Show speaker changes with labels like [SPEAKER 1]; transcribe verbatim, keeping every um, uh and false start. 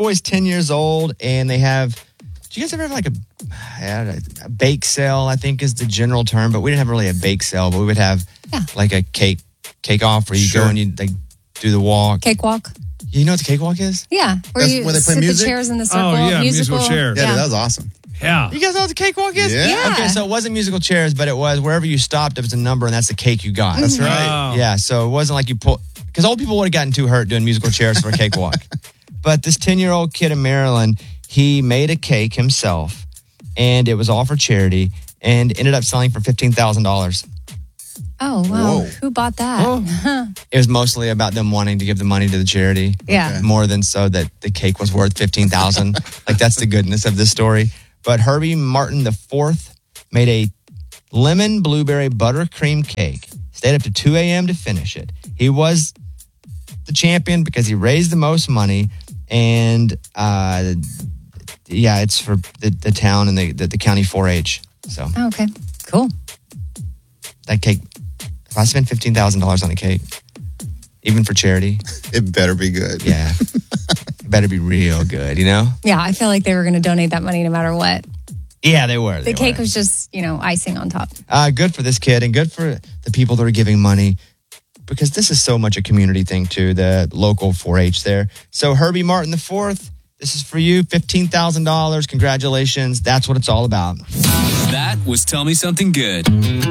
[SPEAKER 1] boy's ten years old, and they have. Do you guys ever have like a, a bake sale? I think is the general term, but we didn't have really a bake sale, but we would have
[SPEAKER 2] yeah.
[SPEAKER 1] like a cake cake off where you sure. go and you like do the walk.
[SPEAKER 2] Cake walk.
[SPEAKER 1] You know what the cakewalk is?
[SPEAKER 2] Yeah, where
[SPEAKER 3] That's
[SPEAKER 2] you
[SPEAKER 3] where they play
[SPEAKER 2] sit
[SPEAKER 3] music?
[SPEAKER 2] the chairs in the circle.
[SPEAKER 4] Oh, yeah,
[SPEAKER 2] musical,
[SPEAKER 4] musical chairs.
[SPEAKER 3] Yeah,
[SPEAKER 2] Yeah.
[SPEAKER 3] that was awesome.
[SPEAKER 4] Yeah.
[SPEAKER 1] You guys know what the cakewalk is?
[SPEAKER 3] Yeah.
[SPEAKER 2] Yeah.
[SPEAKER 1] Okay, so it wasn't musical chairs, but it was wherever you stopped, it was a number, and that's the cake you got.
[SPEAKER 3] That's right.
[SPEAKER 4] Wow.
[SPEAKER 1] Yeah, so it wasn't like you pull, because old people would have gotten too hurt doing musical chairs for a cakewalk. But this ten-year-old kid in Maryland, he made a cake himself, and it was all for charity, and ended up selling for fifteen thousand dollars.
[SPEAKER 2] Oh, wow.
[SPEAKER 3] Whoa.
[SPEAKER 2] Who bought that?
[SPEAKER 1] It was mostly about them wanting to give the money to the charity.
[SPEAKER 2] Yeah.
[SPEAKER 3] Okay.
[SPEAKER 1] More than so that the cake was worth fifteen thousand dollars. Like, that's the goodness of this story. But Herbie Martin the fourth made a lemon blueberry buttercream cake. Stayed up to two a.m. to finish it. He was the champion because he raised the most money. And, uh, yeah, it's for the, the town and the, the, the county four H. So
[SPEAKER 2] Oh, okay, cool.
[SPEAKER 1] that cake, if I spent fifteen thousand dollars on a cake, even for charity,
[SPEAKER 3] It better be good.
[SPEAKER 1] yeah, it better be real good, you know?
[SPEAKER 2] Yeah, I feel like they were going to donate that money no matter what.
[SPEAKER 1] Yeah, they were.
[SPEAKER 2] The
[SPEAKER 1] they
[SPEAKER 2] cake
[SPEAKER 1] were.
[SPEAKER 2] was just, you know, icing on top.
[SPEAKER 1] Uh, good for this kid and good for the people that are giving money because this is so much a community thing too, the local four H there. So Herbie Martin the fourth, this is for you, fifteen thousand dollars. Congratulations. That's what it's all about.
[SPEAKER 5] That was Tell Me Something Good.